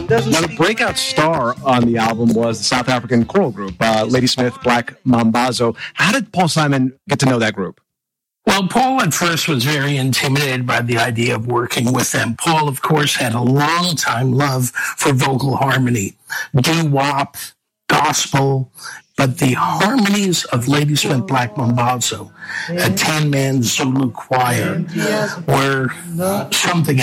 Now, the breakout star on the album was the South African choral group, Ladysmith Black Mambazo. How did Paul Simon get to know that group? Well, Paul at first was very intimidated by the idea of working with them. Paul, of course, had a long-time love for vocal harmony, doo-wop, gospel, but the harmonies of Ladysmith Black Mambazo, a 10-man Zulu choir, were something